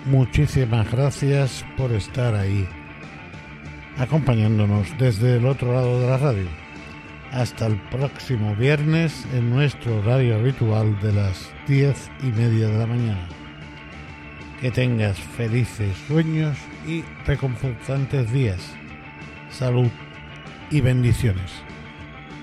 muchísimas gracias por estar ahí, acompañándonos desde el otro lado de la radio. Hasta el próximo viernes en nuestro horario habitual de las 10:30 de la mañana. Que tengas felices sueños y reconfortantes días. Salud y bendiciones.